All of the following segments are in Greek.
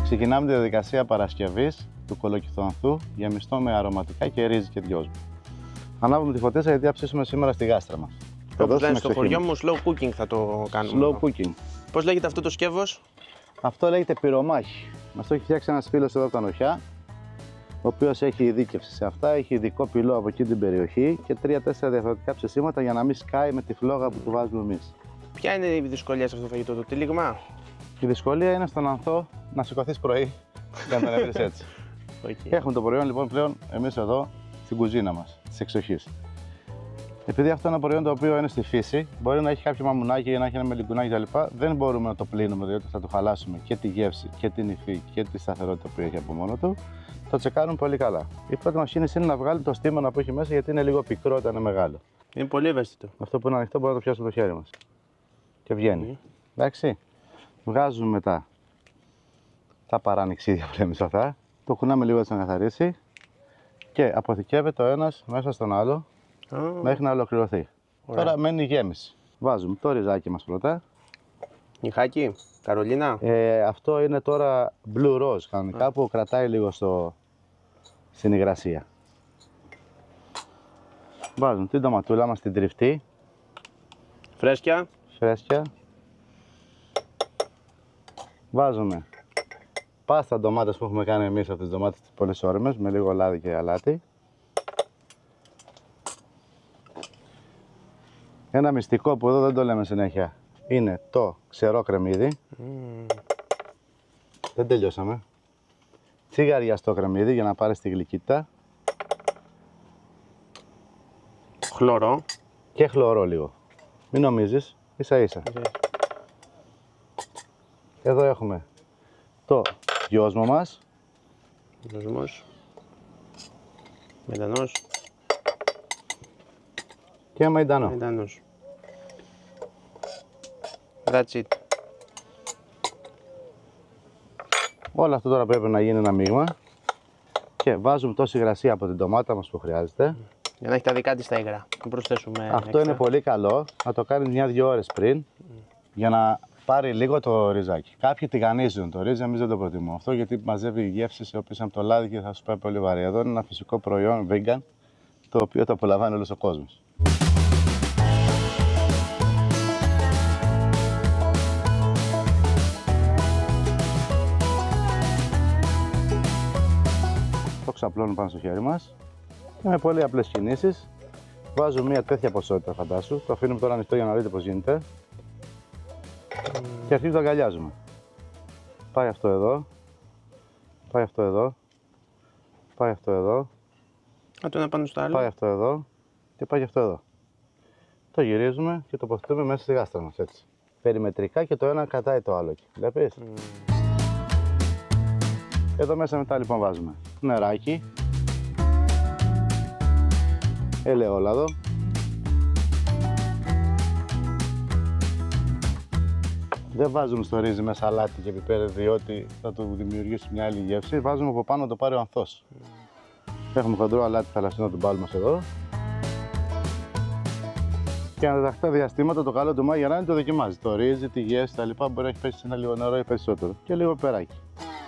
Ξεκινάμε τη διαδικασία παρασκευής του κολοκυθοανθού γεμιστό με αρωματικά και ρύζι και δυόσμο. Ανάβουμε τη φωτίτσα γιατί θα ψήσουμε σήμερα στη γάστρα μας. Όπως λένε στο χωριό μου, slow cooking θα το κάνουμε. Slow cooking. Πώς λέγεται αυτό το σκεύος? Αυτό λέγεται πυρομάχη. Μας το έχει φτιάξει ένας φίλος εδώ από τα Νοχιά, ο οποίος έχει ειδίκευση σε αυτά, έχει ειδικό πυλό από εκεί την περιοχή και 3-4 διαφορετικά ψεσίματα για να μην σκάει με τη φλόγα που του βάζουμε εμείς. Ποια είναι η δυσκολία σε αυτό το φαγητό, το τυλίγμα? Η δυσκολία είναι στον ανθό να σηκωθείς πρωί και να τον έβρεις έτσι. Okay. Έχουμε το προϊόν λοιπόν πλέον εμείς εδώ στην κουζίνα μας, της εξοχής. Επειδή αυτό είναι ένα προϊόν το οποίο είναι στη φύση, μπορεί να έχει κάποιο μαμουνάκι ή να έχει ένα μελικουνάκι κτλ. Δεν μπορούμε να το πλύνουμε διότι θα του χαλάσουμε και τη γεύση και την υφή και τη σταθερότητα που έχει από μόνο του. Το τσεκάρουν πολύ καλά. Η πρώτη μας κίνηση είναι να βγάλει το στίμωνα που έχει μέσα γιατί είναι λίγο πικρό όταν είναι μεγάλο. Είναι πολύ ευαίσθητο. Αυτό που είναι ανοιχτό μπορεί να το πιάσουμε το χέρι μας. Και βγαίνει. Εντάξει. Βγάζουμε μετά τα παρανυξίδια που λέμε σε αυτά. Το κουνάμε λίγο έτσι να καθαρίσει και αποθηκεύεται ο ένας μέσα στον άλλο μέχρι να ολοκληρωθεί. Ωραία. Τώρα μένει η γέμιση. Βάζουμε το ριζάκι μας πρώτα. Νυχάκι, Καρολίνα. Αυτό είναι τώρα blue rose κανονικά που κρατάει λίγο στην υγρασία. Βάζουμε την ντοματούλα μας την τριφτή. Φρέσκια. Φρέσκια. Βάζουμε πάστα ντομάτες που έχουμε κάνει εμείς από τις ντομάτες τις πολύ όριμες με λίγο λάδι και αλάτι. Ένα μυστικό που εδώ δεν το λέμε συνέχεια είναι το ξερό κρεμμύδι. Δεν τελειώσαμε. Τσιγαριαστό κρεμμύδι για να πάρεις τη γλυκύτητα. Χλωρό. Και χλωρό λίγο. Μην νομίζεις, ίσα ίσα. Εδώ έχουμε το δυόσμο μας. Δυόσμος. Μετανός. Και μαϊντανό. Μετανός. That's it. Όλο αυτό τώρα πρέπει να γίνει ένα μείγμα. Και βάζουμε τόση υγρασία από την ντομάτα μας που χρειάζεται. Για να έχει τα δικά της τα υγρά. Να προσθέσουμε Αυτό έξτρα. είναι πολύ καλό να το κάνεις 1-2 ώρες πριν για να πάρει λίγο το ριζάκι. Κάποιοι τηγανίζουν το ρύζι, εμείς δεν το προτιμούμε αυτό γιατί μαζεύει γεύσεις οι οποίες από το λάδι και θα σου πάει πολύ βαρύ. Εδώ είναι ένα φυσικό προϊόν vegan το οποίο το απολαμβάνει όλος ο κόσμος. Το ξαπλώνουμε πάνω στο χέρι μας και με πολύ απλές κινήσεις βάζουμε μια τέτοια ποσότητα φαντάσου. Το αφήνουμε τώρα ανοιχτό για να δείτε πώς γίνεται. Και αρχίζει το αγκαλιάζουμε. Πάει αυτό εδώ. Πάει αυτό εδώ. Πάει αυτό εδώ. Το ένα πάνω στο άλλο. Πάει αυτό εδώ. Και πάει αυτό εδώ. Το γυρίζουμε και το τοποθετούμε μέσα στη γάστρα μας έτσι. Περιμετρικά και το ένα κρατάει το άλλο. Βλέπεις. Εδώ μέσα μετά λοιπόν βάζουμε νεράκι. Ελαιόλαδο. Δεν βάζουμε στο ρύζι μέσα αλάτι και πιπέρι διότι θα του δημιουργήσει μια άλλη γεύση. Βάζουμε από πάνω να το πάρει ο ανθός. Έχουμε χοντρό αλάτι θαλασσινό του μπάλου μας εδώ. Και ανά τα τακτά διαστήματα το καλό του μάγειρα το δοκιμάζει. Το ρύζι, τη γεύση, τα λοιπά μπορεί να έχει πέσει σε ένα λίγο νερό ή περισσότερο. Και λίγο περάκι.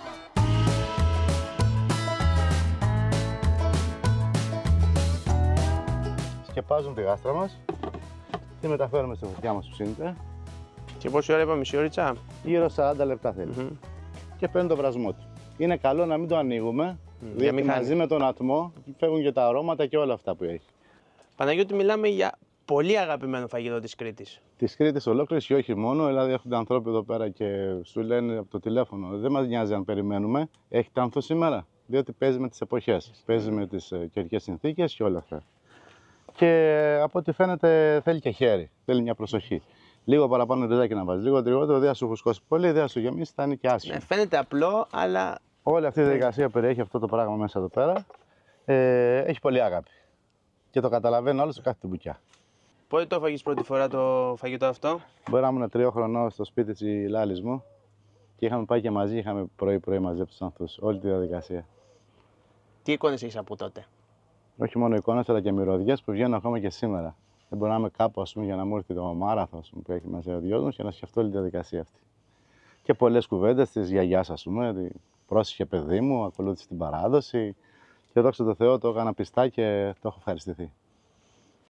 Σκεπάζουμε τη γάστρα μας. Τη μεταφέρουμε στη φωτιά μας που ψήνεται. Και πόση ώρα είπα, μισή ώριτσα? Γύρω 40 λεπτά θέλει. Και παίρνει το βρασμό του. Είναι καλό να μην το ανοίγουμε, διότι μαζί με τον ατμό φεύγουν και τα αρώματα και όλα αυτά που έχει. Παναγιώτη, μιλάμε για πολύ αγαπημένο φαγητό της Κρήτης. Της Κρήτης ολόκληρης και όχι μόνο, δηλαδή έχουν ανθρώποι εδώ πέρα και σου λένε από το τηλέφωνο. Δεν μας νοιάζει αν περιμένουμε, έχετε άνθο σήμερα, διότι παίζει με τις εποχές, παίζει με τις καιρικές συνθήκες και όλα αυτά. Και από ό,τι φαίνεται θέλει και χέρι, θέλει μια προσοχή. Λίγο παραπάνω ριζάκι να βάζει, λίγο λιγότερο, δεν θα σου φουσκώσει πολύ, δεν θα σου γεμίσει, θα είναι και άσχημο. Ναι, φαίνεται απλό, αλλά. Όλη αυτή η διαδικασία που περιέχει αυτό το πράγμα μέσα εδώ πέρα έχει πολύ αγάπη. Και το καταλαβαίνει όλο σε κάθε μπουκιά. Πότε το έφαγες πρώτη φορά το φαγητό αυτό? Μπορεί να ήμουν 3 χρονών στο σπίτι της Λάλης μου και είχαμε πάει και μαζί, είχαμε πρωί-πρωί μαζέψει τους ανθούς, όλη τη διαδικασία. Τι εικόνες έχεις από τότε? Όχι μόνο εικόνες, αλλά και μυρωδιές που βγαίνουν ακόμα και σήμερα. Δεν μπορώ να είμαι κάπου, ας πούμε, για να μου έρθει το μάραθο που έχει μέσα ο γιος μου και να σκεφτώ όλη τη διαδικασία αυτή. και πολλές κουβέντες της γιαγιάς, ας πούμε, ότι πρόσεχε παιδί μου, ακολούθησε την παράδοση και δόξα τω Θεώ το έκανα πιστά και το έχω ευχαριστηθεί.